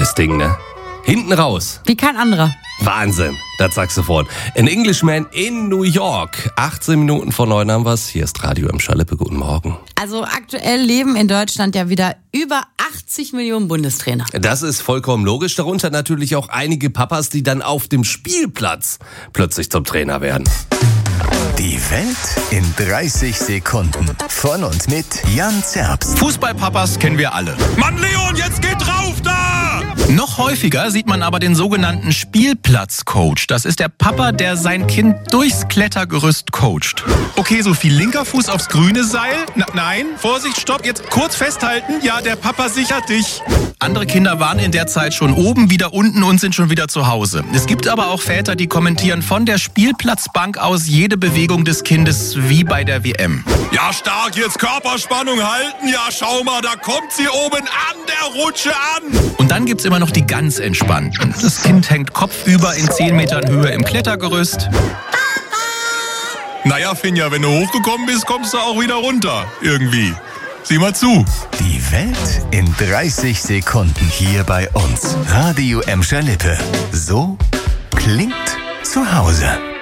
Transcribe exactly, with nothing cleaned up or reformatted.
das Ding, ne? Hinten raus. Wie kein anderer. Wahnsinn, das Saxophon. An Englishman in New York. achtzehn Minuten vor neun haben wir's. Hier ist Radio M. Schalippe. Guten Morgen. Also aktuell leben in Deutschland ja wieder über achtzig Millionen Bundestrainer. Das ist vollkommen logisch. Darunter natürlich auch einige Papas, die dann auf dem Spielplatz plötzlich zum Trainer werden. Die Welt in dreißig Sekunden. Von und mit Jan Zerbst. Fußballpapas kennen wir alle. Mann, Leon, jetzt geht drauf da! Noch häufiger sieht man aber den sogenannten Spielplatzcoach. Das ist der Papa, der sein Kind durchs Klettergerüst coacht. Okay, Sophie, linker Fuß aufs grüne Seil. Na, nein, Vorsicht, stopp, jetzt kurz festhalten. Ja, der Papa sichert dich. Andere Kinder waren in der Zeit schon oben, wieder unten und sind schon wieder zu Hause. Es gibt aber auch Väter, die kommentieren von der Spielplatzbank aus jede Bewegung des Kindes wie bei der W M. Ja, stark, jetzt Körperspannung halten. Ja, schau mal, da kommt sie oben an der Rutsche an. Und dann gibt's immer noch die ganz Entspannten. Das Kind hängt kopfüber in zehn Metern Höhe im Klettergerüst. Naja, Finja, wenn du hochgekommen bist, kommst du auch wieder runter. Irgendwie. Sieh mal zu. Die Welt in dreißig Sekunden hier bei uns. Radio M. Schalippe. So klingt zu Hause.